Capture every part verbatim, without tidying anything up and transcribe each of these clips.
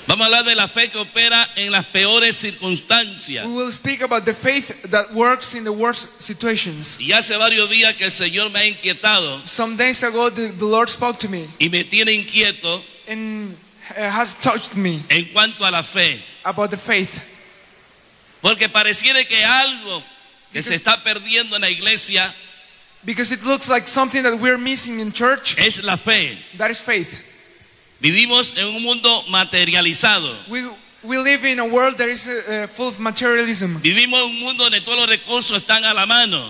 Vamos a hablar de la fe que opera en las peores circunstancias. We will speak about the faith that works in the worst situations. Y hace varios días que el Señor me ha inquietado Some days ago, the, the Lord spoke to me y me tiene inquieto and uh, has touched me en cuanto a la fe. about the faith. Porque pareciera que algo que Because- se está perdiendo en la iglesia Because it looks like something that we're missing in church, es la fe. that is faith. Vivimos en un mundo materializado. We, we live in a world that is uh, full of materialism. Vivimos en un mundo donde todos los recursos están a la mano.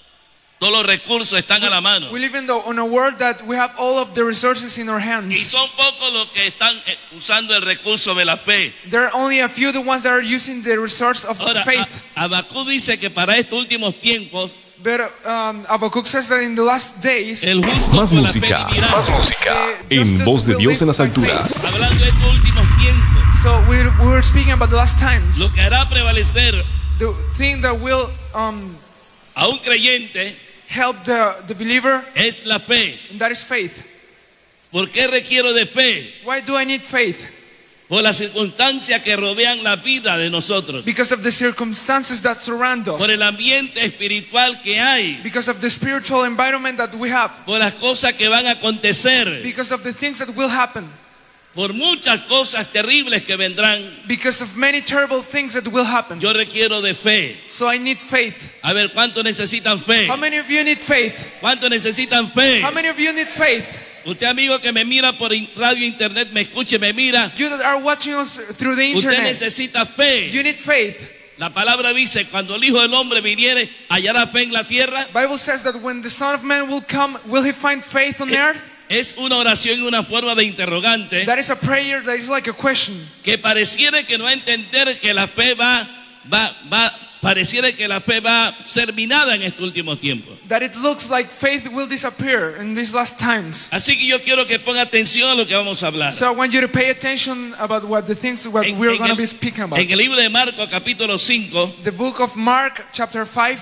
Todos los recursos están a la mano. We live in, the, in a world that we have all of the resources in our Y hands. son pocos los que están eh, usando el recurso de la fe. There are only a few the ones that are using the resource of Ahora, faith. A- Habacuc dice que para estos últimos tiempos But um, Habakkuk says that in the last days, el justo Más por la fe música, vivirá. más música. uh, En justice voz de will Dios live en las by faith. alturas. Hablando de estos últimos tiempos, So we, we were speaking about the last times. lo que hará prevalecer The thing that will um, a un creyente help the, the believer, es la fe. and that is faith. ¿Por qué requiero de fe? Why do I need faith? Por las circunstancias que rodean la vida de nosotros. Because of the circumstances that surround Por us. el ambiente espiritual que hay. Because of the spiritual environment that we have. Por las cosas que van a acontecer. Because of the things that will happen. Por muchas cosas terribles que vendrán. Because of many terrible things that will happen. Yo requiero de fe. So I need faith. A ver, ¿cuántos necesitan fe? How many of you need faith? ¿Cuántos necesitan fe? How many of you need faith? Usted, amigo que me mira por in- radio, internet, me escuche, me mira. You that are watching us through the Usted internet, necesita fe. you need faith. La palabra dice, cuando el Hijo del Hombre viniere, hallará fe en la tierra. Bible says that when the Son of Man will come, will he find faith on the earth? Es una oración y una forma de interrogante That is a prayer that is like a question. que pareciera que no va a entender que la fe va, va, va, pareciera que la fe va a ser minada en estos últimos tiempos. That it looks like faith will disappear in these last times. Así que yo quiero que ponga atención a lo que vamos a hablar. So I want you to pay attention about what the things what En, we're en going to el, be speaking about. en el libro de Marcos, capítulo cinco, The book of Mark, chapter five,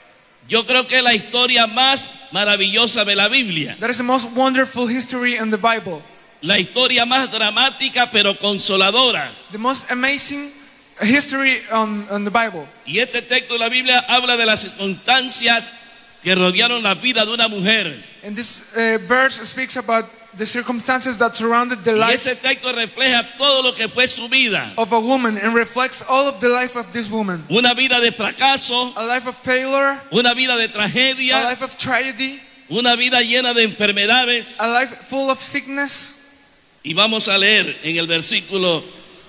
yo creo que es la historia más maravillosa de la Biblia. that is the most wonderful history in the Bible. La historia más dramática pero consoladora. The most amazing history on, on the Bible. Y este texto de la Biblia habla de las circunstancias que rodearon la vida de una mujer. And this uh, verse speaks about the circumstances that surrounded the Y life ese texto refleja todo lo que fue su vida. of a woman and reflects all of the life of this woman. Una vida de fracaso, A life of failure, una vida de a tragedia, life of tragedy, una vida llena de enfermedades. a life full of sickness. Y vamos a leer en el versículo,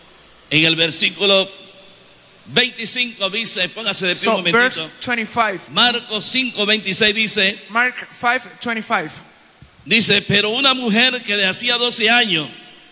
en el versículo veinticinco dice, póngase de pie un So verse momentito. twenty-five, Marcos cinco veintiséis dice, Mark five twenty-five. dice, pero una mujer que de hacía doce años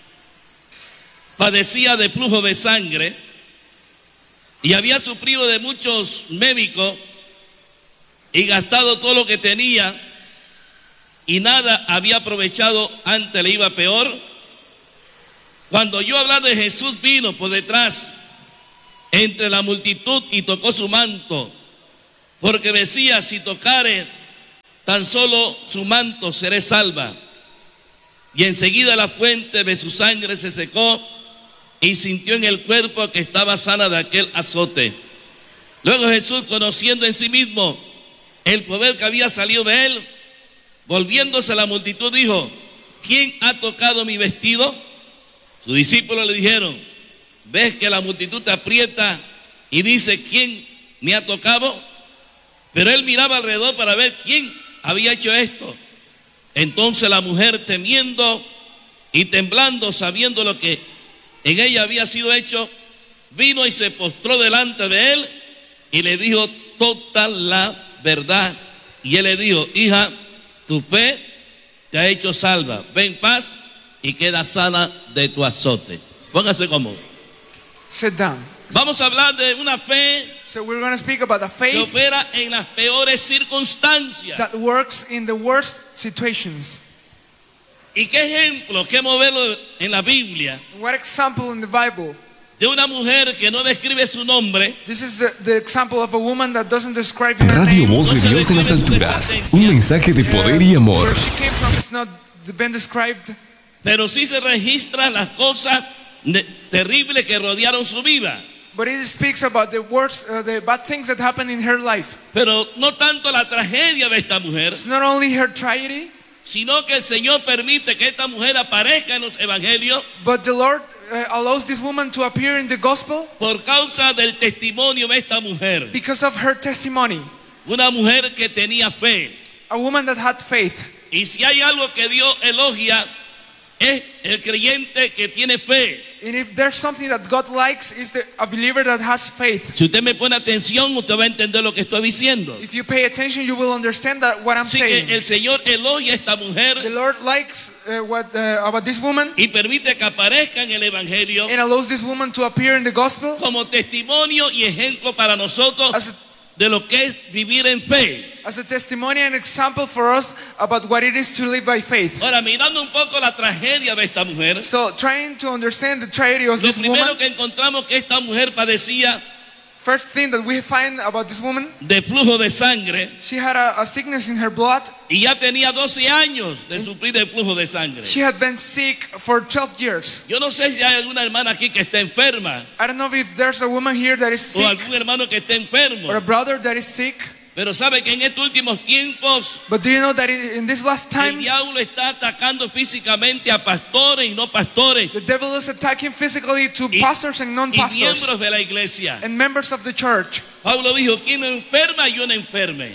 padecía de flujo de sangre y había sufrido de muchos médicos y gastado todo lo que tenía y nada había aprovechado, antes le iba peor. Cuando oyó hablar de Jesús, vino por detrás entre la multitud y tocó su manto, porque decía, si tocare tan solo su manto, seré salva. Y enseguida la fuente de su sangre se secó y sintió en el cuerpo que estaba sana de aquel azote. Luego Jesús, conociendo en sí mismo el poder que había salido de él, volviéndose a la multitud, dijo, ¿quién ha tocado mi vestido? Sus discípulos le dijeron, ¿ves que la multitud te aprieta y dice, ¿quién me ha tocado? Pero él miraba alrededor para ver quién había hecho esto. Entonces la mujer, temiendo y temblando, sabiendo lo que en ella había sido hecho, vino y se postró delante de él y le dijo toda la verdad. Y él le dijo, hija, tu fe te ha hecho salva. Ve en paz y queda sana de tu azote. Póngase cómodo. Sit down. Vamos a hablar de una fe So we're going to speak about a que faith opera en las peores circunstancias. that works in the worst situations. ¿Y qué ejemplo, qué modelo en la Biblia What example in the Bible? de una mujer que no describe su nombre? This is the, the example of a woman that doesn't describe her Radio name. Voz de Dios en las alturas. Un mensaje de poder y amor. Where she came from, it's not been described, Pero sí se registran las cosas ne- terribles que rodearon su vida. But it speaks about the worst, uh, the bad things that happened in her life. Pero no tanto la tragedia de esta mujer, It's not only her tragedy, sino que el Señor permite que esta mujer aparezca en los evangelios but the Lord uh, allows this woman to appear in the gospel por causa del testimonio de esta mujer. because of her testimony. Una mujer que tenía fe. A woman that had faith. Y si hay algo que Dios elogia, es el creyente que tiene fe. And if there's something that God likes, is the, a believer that has faith. Si usted me pone atención, usted va a entender lo que estoy diciendo. If you pay attention, you will understand that what I'm Así saying. que el Señor elogia a esta The mujer Lord likes uh, what uh, about this woman y permite que aparezca en el evangelio and allows this woman to appear in the gospel como testimonio y ejemplo para nosotros as a, de lo que es vivir en fe. as a testimony and example for us about what it is to live by faith. Ahora, mirando un poco la tragedia de esta mujer, So, trying to understand the tragedy of lo this primero woman, que encontramos que esta mujer padecía first thing that we find about this woman, de flujo de sangre she had a, a sickness in her blood. y ya tenía doce años de sufrir de flujo de sangre. She had been sick for twelve years. Yo no sé si hay alguna hermana aquí que está enferma I don't know if there's a woman here that is o sick algún hermano que esté enfermo, or a brother that is sick. pero sabe que en estos últimos tiempos But do you know that in in these last el times, diablo está atacando físicamente a pastores y no pastores the devil is attacking physically to y, pastors and y non-pastors miembros de la iglesia. and members of the church. Pablo dijo, quien no enferma, yo no enferme.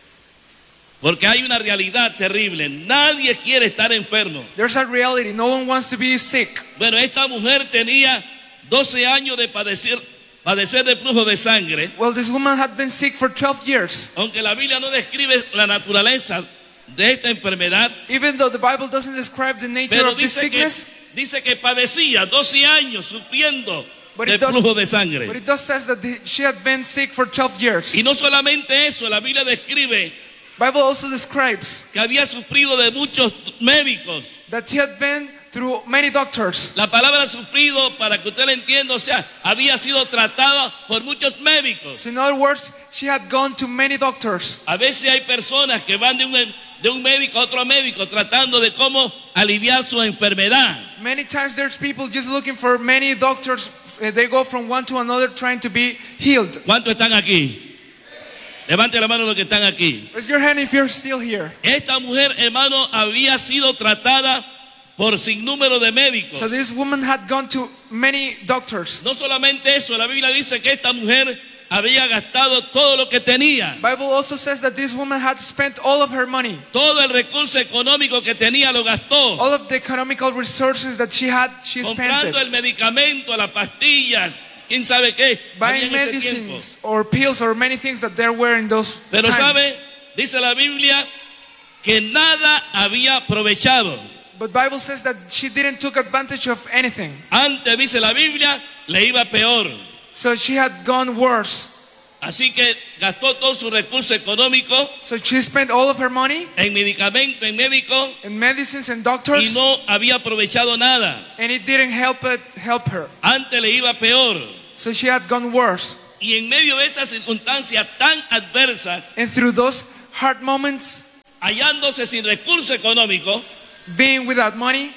Porque hay una realidad terrible. Nadie quiere estar enfermo. There's a reality. No one wants to be sick. Bueno, esta mujer tenía doce años de padecer, padecer de flujo de sangre. Well, this woman had been sick for twelve years. Aunque la Biblia no describe la naturaleza de esta enfermedad, Even though the Bible doesn't describe the nature pero of this dice que, sickness, dice que padecía doce años sufriendo but de it, does, flujo de but sangre. it does says that the, she had been sick for twelve years. Y no solamente eso, la Biblia describe Bible also describes que había sufrido de muchos médicos. that she had been through many doctors. La palabra sufrido, para que usted lo entienda, o sea, había sido tratada por muchos médicos. So in other words, she had gone to many doctors. A veces hay personas que van de un, de un médico a otro médico tratando de cómo aliviar su enfermedad. Many times there's people just looking for many doctors. Uh, They go from one to another trying to be healed. ¿Cuántos están aquí? Levante la mano los que están aquí. Raise your hand if you're still here. Esta mujer, hermano, había sido tratada por sinnúmero de médicos. So this woman had gone to many doctors. No solamente eso, la Biblia dice que esta mujer había gastado todo lo que tenía. Bible also says that this woman had spent all of her money. Todo el recurso económico que tenía lo gastó. All of the economical resources that she had, she spent Comprando it. el medicamento, las pastillas, quién sabe qué. había Buying en ese tiempo. medicines or pills or many things that there were in those Pero times. sabe, dice la Biblia que nada había aprovechado. But Bible says that she didn't took advantage of anything. Antes, dice la Biblia, le iba peor. So she had gone worse. Así que gastó todo su recurso económico So she spent all of her money en medicamentos, en médicos, in medicines and y doctors, no había aprovechado nada. and it didn't help it help her. Antes le iba peor. So she had gone worse. Y en medio de esas circunstancias tan adversas, And through those hard moments, hallándose sin recurso económico, being without money,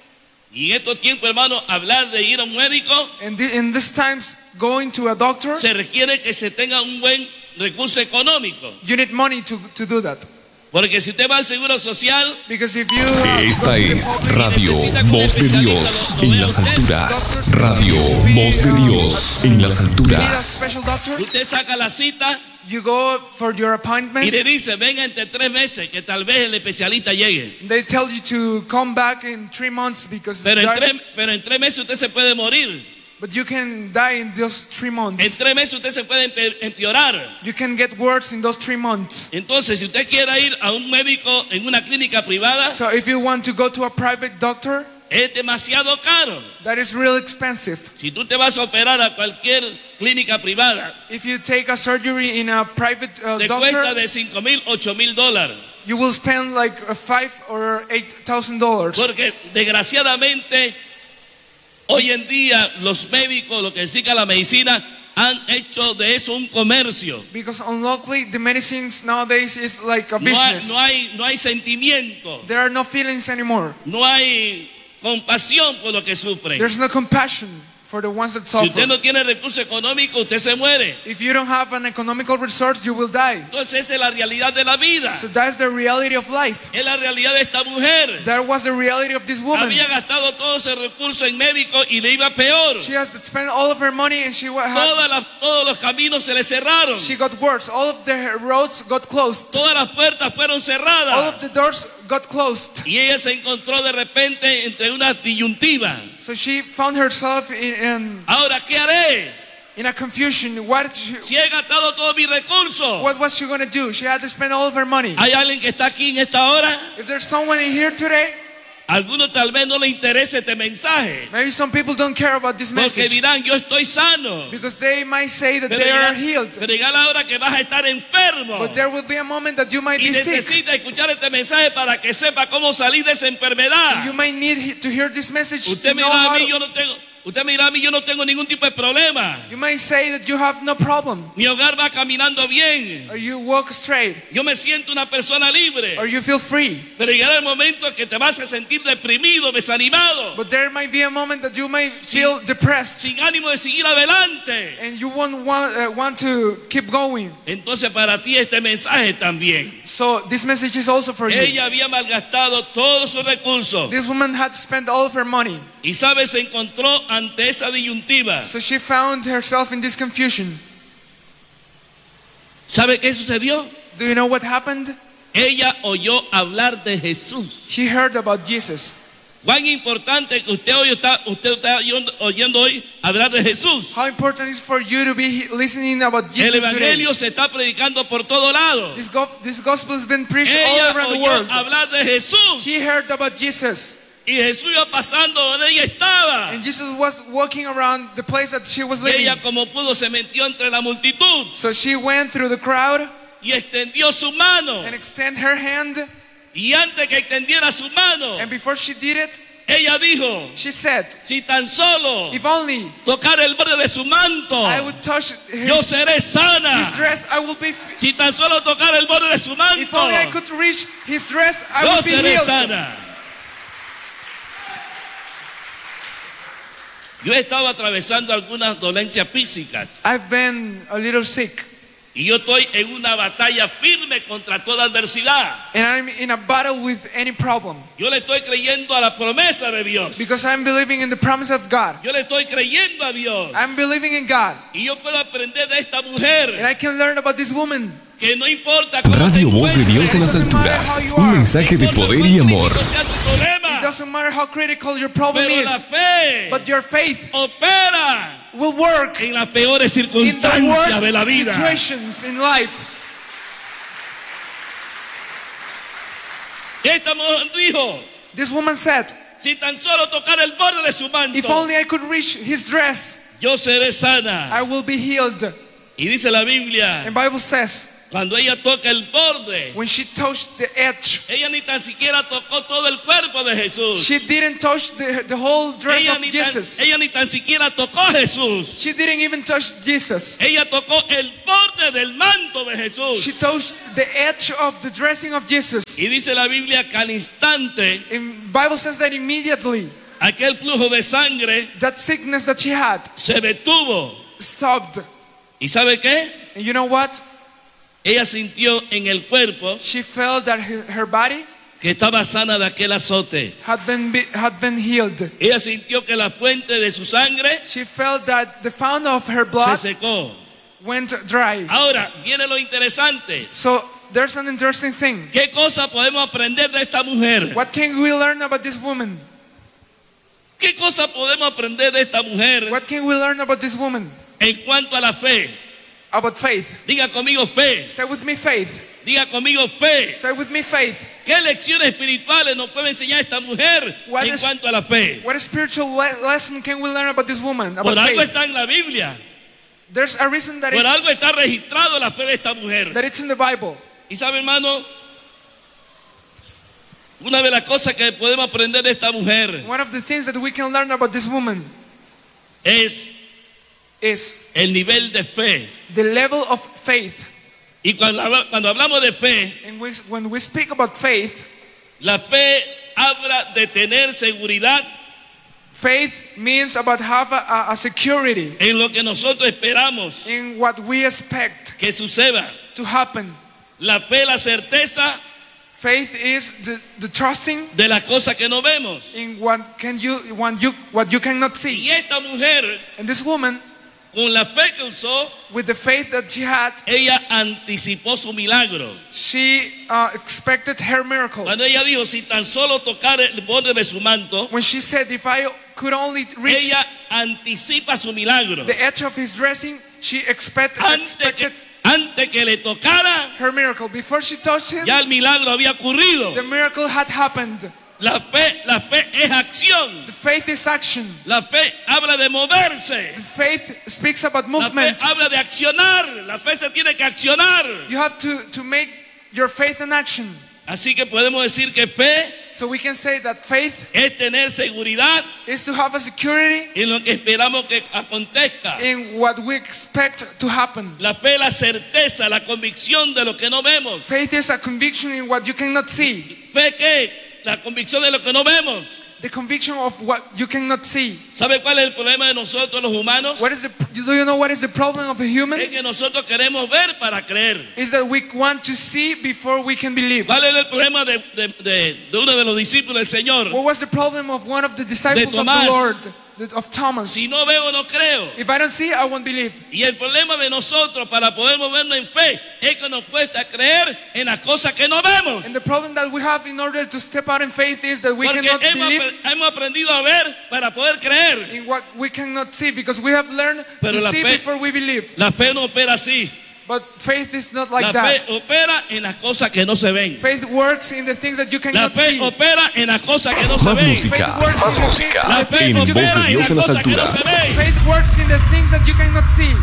y en estos tiempos, hermano, hablar de ir a un médico, and thi- in these times going to a doctor, se requiere que se tenga un buen recurso económico. you need money to, to do that. Porque si usted va al Seguro Social, Because if you uh, Esta go to the es public, Radio Voz de Dios en las alturas. Radio Voz de Dios en las you need a alturas. special doctor, usted saca la cita you go for your y appointment, le dice, venga entre tres meses que tal vez el especialista llegue. they tell you to come back in three months because Pero en, there's- tres, pero en tres meses usted se puede morir. but you can die in those three En months. tres meses usted se puede empe- empeorar. You can get worse in those three months. Entonces, si usted quiere ir a un médico en una clínica privada, So if you want to go to a private doctor, es demasiado caro. that is real expensive. Si tú te vas a operar a cualquier clínica privada, If you take a surgery in a private uh, te cuesta doctor, de cinco mil, ocho mil dólares. you will spend like uh, five or eight thousand dollars. Porque desgraciadamente, hoy en día los médicos, lo que significa la medicina, han hecho de eso un comercio. Because unluckily, the medicines nowadays is like a No hay, business. no hay, no hay sentimiento, There are no feelings anymore. no hay compasión por los que sufren. There's no compassion for the ones that Si usted suffer. no tiene recurso económico, usted se muere. If you don't have an economical resource, you will die. Entonces esa es la realidad de la vida. So that's the reality of life. Es la realidad de esta mujer. That was the reality of this woman. Había gastado todo ese recurso en médico y le iba peor. She has to spend all of her money and she wa- had, Todas las- todos los caminos se le cerraron. she got worse. All of the roads got closed. Todas las puertas fueron All cerradas. of the doors got closed. Y ella se encontró de repente entre una disyuntiva. So she found herself in, in, Ahora, ¿qué haré? in a confusion. What, she, Si he gastado todos mis recursos. what was she going to do? She had to spend all of her money. ¿Hay alguien que está aquí en esta hora? If there's someone in here today, A algunos tal vez no le interese este mensaje. maybe some people don't care about this Porque message dirán, yo estoy sano. because they might say that Pero they are llega, healed. pero llega la hora que vas a estar enfermo. But there will be a moment that you might Y be sick. necesita escuchar este mensaje para que sepa cómo salir de esa enfermedad. You might need he- to hear this message to Usted me know dirá a how mí, to- yo no tengo, usted me dirá a mí, yo no tengo ningún tipo de problema. You might say that you have no problem, Mi hogar va caminando bien. or you walk straight, Yo me siento una persona libre. or you feel free. Pero llegará el momento en que te vas a sentir deprimido, desanimado, But there might be a moment that you might feel depressed sin ánimo de seguir adelante. and you won't want, uh, want to keep going. Entonces para ti este mensaje también. So this message is also for you. Ella había malgastado todos sus recursos. This woman had spent all of her money. Y sabe, se encontró ante esa disyuntiva. So she found herself in this confusion. ¿Sabe qué sucedió? Do you know what happened? Ella oyó hablar de Jesús. She heard about Jesus. Cuán importante que usted hoy está, usted está oyendo, oyendo hoy hablar de Jesús. How important is for you to be listening about El Jesus today? evangelio se está predicando por todo lado. This, go- this gospel has been preached Ella all around the oyó world. hablar de Jesús. She heard about Jesus. Y Jesús iba pasando donde ella estaba. And Jesus was walking around the place that she was Y living. ella como pudo se metió entre la multitud So she went through the crowd y extendió su mano. and extended her hand. Y antes que extendiera su mano, And before she did it, ella dijo, she said, si tan solo if only tocar el borde de su manto, I would touch yo his, seré sana. his dress, I will be f- Si tan solo tocar el borde de su If manto, only I could reach his dress, I yo would be seré healed. sana. Yo he estado atravesando algunas dolencias físicas I've been a little sick. y yo estoy en una batalla firme contra toda adversidad. And I'm in a battle with any problem. Yo le estoy creyendo a la promesa de Dios. Because I'm believing in the promise of God. Yo le estoy creyendo a Dios. I'm believing in God. Y yo puedo aprender de esta And mujer I can learn about this woman. que no importa cómo te Radio Voz de encuentres, Dios en las alturas. Un mensaje de poder y amor. no sea tu problema, It doesn't matter how critical your problem pero la is. fe But your faith opera will work en las peores in the circunstancias de la worst vida. situations in life. Esta mujer dijo, This woman said, si tan solo tocar el borde de su manto, if only I could reach his dress, yo seré sana. I will be healed. Y dice la Biblia, And Bible says, cuando ella toca el borde, when she touched the edge, ella ni tan siquiera tocó todo el cuerpo de Jesús. she didn't touch the, the whole dress Ella of ni, tan, Jesus. ella ni tan siquiera tocó a Jesús. She didn't even touch Jesus. Ella tocó el borde del manto de Jesús. She touched the edge of the dressing of Jesus. Y dice la Biblia que al instante And Bible says that immediately aquel flujo de sangre that sickness that she had se detuvo. stopped. ¿Y sabe qué? And you know what? Ella sintió en el cuerpo She felt that her, her body que estaba sana de aquel azote. had been be- had been healed. Ella sintió que la fuente de su sangre She felt that the fountain of her blood se secó. went dry. Ahora viene lo interesante. So there's an interesting thing. ¿Qué cosa podemos aprender de esta mujer? What can we learn about this woman? ¿Qué cosa podemos aprender de esta mujer What can we learn about this woman? en cuanto a la fe? About faith. Diga conmigo fe. Say with me faith. Diga conmigo fe. Say with me faith. ¿Qué lecciones espirituales nos puede enseñar esta mujer What en is- cuanto a la fe? What spiritual le- lesson can we learn about this woman? Por About algo faith. está en la Biblia. There's a reason that Por it's, algo está registrado la fe de esta mujer. that it's in the Bible. Y sabe, hermano, una de las cosas que podemos aprender de esta mujer One of the things that we can learn about this woman es is el nivel de fe. the level of faith. Y cuando, habla- cuando hablamos de fe, And we, when we speak about faith, la fe habla de tener seguridad Faith means about have a, a security en lo que nosotros esperamos in what we expect que suceda. to happen. La fe, la certeza Faith is the, the trusting de las cosas que no vemos. in what can you, what you, what you cannot see. Y esta mujer, And this woman, con la fe que usó, with the faith that she had, ella anticipó su milagro. she uh, expected her miracle. Cuando ella dijo, si tan solo tocar el borde de su manto, When she said, if I could only reach ella anticipa su milagro. the edge of his dressing, she expect, Antes que, expected antes que le tocara, her miracle. Before she touched him, ya el milagro había ocurrido. the miracle had happened. La fe, la fe es acción. The faith is action. La fe habla de moverse. The faith speaks about La fe movement. habla de accionar. La fe se tiene que accionar. You have to, to make your faith an action. Así que podemos decir que fe So we can say that faith es tener seguridad is to have a security en lo que esperamos que acontezca. in what we expect to happen. La fe, la certeza, la convicción de lo que no vemos. Faith is a conviction in what you cannot see. ¿Fe qué? La convicción de lo que no vemos. The conviction of what you cannot see. ¿Sabe cuál es el problema de nosotros los humanos? What is the, do you know what is the problem of a human? Es que nosotros queremos ver para creer. Is that we want to see before we can believe. ¿Cuál es el problema de, de, de, de uno de los discípulos del Señor? What was the problem of one of the disciples of Tomás. the Lord, the- of Thomas? Si no veo, no creo. If I don't see, I won't believe. Y el problema de nosotros para poder movernos en fe es que nos cuesta creer en las cosas que no vemos. And the problem that we have in order to step out in faith is that we Porque cannot hemos, believe hemos aprendido a ver para poder creer. in what we cannot see, because we have learned Pero to la see fe- before we believe. La fe no opera así. But faith is not La like fe that. opera en las cosas que no se ven. Faith works in the things that you La cannot fe see. opera en las cosas que no se Más ven. música, Faith works más in the música things- La the fe things en that you Voz de opera en Dios las en las cosas que no alturas. se ven. Faith works in the things that you cannot see.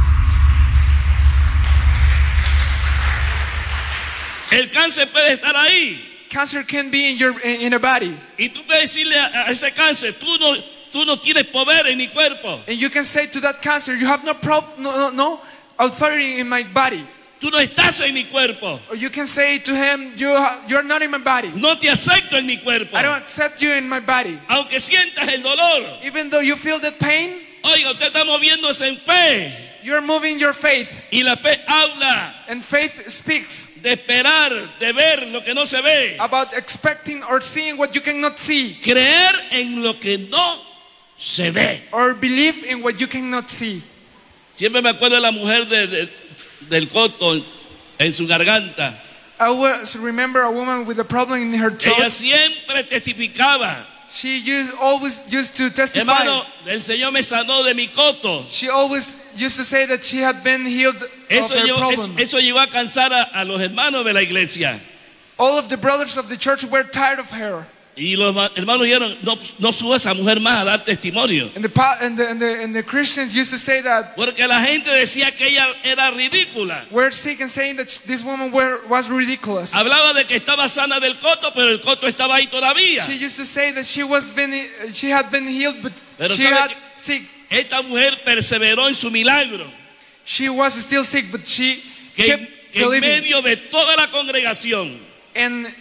El cáncer puede estar ahí. Cancer can be in your in, in a body, Y tú puedes decirle a, a ese cáncer, tú no, tú no tienes poder en mi cuerpo. and you can say to that cancer, "You have no prob- no, no, no authority in my body." Tú no estás en mi cuerpo. Or you can say to him, "You ha- you're not in my body. No te acepto en mi cuerpo. I don't accept you in my body." Aunque sientas el dolor. Even though you feel that pain, Oiga, usted está moviéndose en fe. you're moving your faith, Y la fe habla and faith speaks de esperar, de ver lo que no se ve. about expecting or seeing what you cannot see, Creer en lo que no se ve. or believe in what you cannot see. Siempre me acuerdo de la mujer de- de- del coto en su garganta. I was remember a woman with a problem in her Ella throat. siempre testificaba. She used, always used to testify. Hermano, el Señor me sanó de mi coto. She always used to say that she had been healed of Eso her llegó, eso, problem. eso llegó a cansar a, a los hermanos de la iglesia. All of the brothers of the church were tired of her. Y los ma- hermanos dijeron, no, no suba esa mujer más a dar testimonio. And the, pa- and, the, and, the, and the Christians used to say that Porque la gente decía que ella era ridícula. we're sick and saying that sh- this woman were, was ridiculous. Hablaba de que estaba sana del coto, pero el coto estaba ahí todavía. She used to say that she was been, she had been healed, but Pero she sabe had que- sick. Esta mujer perseveró en su milagro. She was still sick, but she Que, kept que en believing. medio de toda la congregación, And